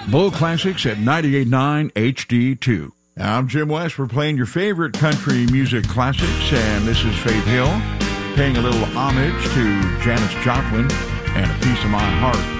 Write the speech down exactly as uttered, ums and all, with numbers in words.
Bull Classics at ninety-eight point nine H D two. I'm Jim West. We're playing your favorite country music classics, and this is Faith Hill paying a little homage to Janis Joplin and A Piece of My Heart.